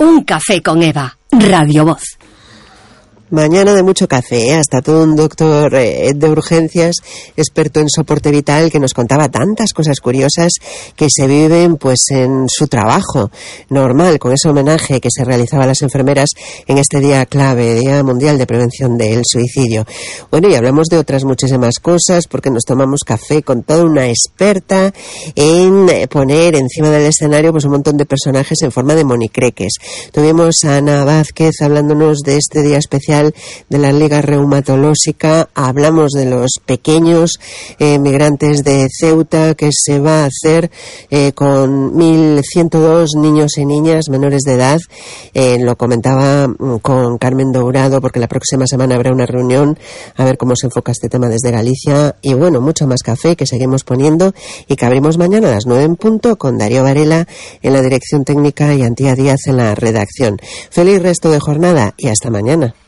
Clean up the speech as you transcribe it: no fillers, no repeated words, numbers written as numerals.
Un café con Eva, Radio Voz. Mañana de mucho café, hasta todo un doctor de urgencias, experto en soporte vital, que nos contaba tantas cosas curiosas que se viven pues en su trabajo normal, con ese homenaje que se realizaba a las enfermeras en este día clave, Día Mundial de Prevención del Suicidio. Bueno, y hablamos de otras muchísimas cosas, porque nos tomamos café con toda una experta en poner encima del escenario pues un montón de personajes en forma de monicreques. Tuvimos a Ana Vázquez hablándonos de este día especial de la Liga Reumatológica. Hablamos de los pequeños migrantes de Ceuta, que se va a hacer con 1.102 niños y niñas menores de edad. Lo comentaba con Carmen Dourado, porque la próxima semana habrá una reunión a ver cómo se enfoca este tema desde Galicia. Y bueno, mucho más café que seguimos poniendo y que abrimos mañana a las 9 en punto, con Darío Varela en la dirección técnica y Antía Díaz en la redacción. Feliz resto de jornada y hasta mañana.